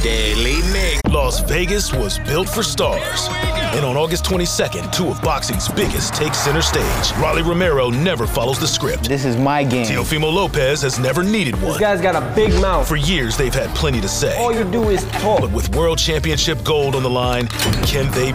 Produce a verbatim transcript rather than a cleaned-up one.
Daily Mix. Las Vegas was built for stars. And on August twenty-second, two of boxing's biggest take center stage. Rolly Romero never follows the script. This is my game. Teofimo Lopez has never needed one. This guy's got a big mouth. For years, they've had plenty to say. All you do is talk. But with World Championship gold on the line, can they